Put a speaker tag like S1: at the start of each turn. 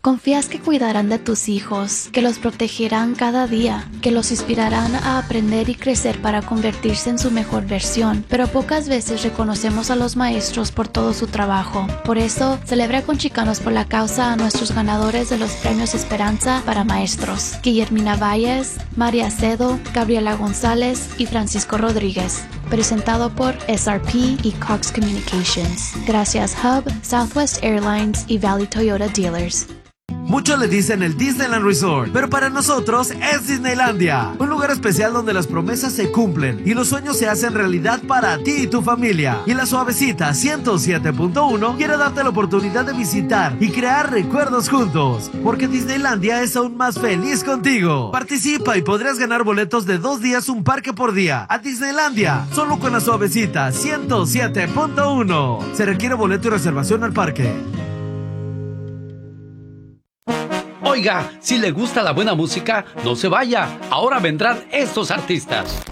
S1: Confías que cuidarán de tus hijos, que los protegerán cada día, que los inspirarán a aprender y crecer para convertirse en su mejor versión, pero pocas veces reconocemos a los maestros por todo su trabajo. Por eso, celebra con Chicanos por la Causa a nuestros ganadores de los premios Esperanza para Maestros: Guillermina Valles, María Acedo, Gabriela González y Francisco Rodríguez. Presentado por SRP y Cox Communications. Gracias Hub, Southwest Airlines y Valley Toyota Dealers.
S2: Muchos le dicen el Disneyland Resort, pero para nosotros es Disneylandia, un lugar especial donde las promesas se cumplen y los sueños se hacen realidad para ti y tu familia. Y la Suavecita 107.1 quiere darte la oportunidad de visitar y crear recuerdos juntos, porque Disneylandia es aún más feliz contigo. Participa y podrías ganar boletos de 2 días, un parque por día a Disneylandia, solo con la Suavecita 107.1. Se requiere boleto y reservación al parque.
S3: Oiga, si le gusta la buena música, no se vaya. Ahora vendrán estos artistas.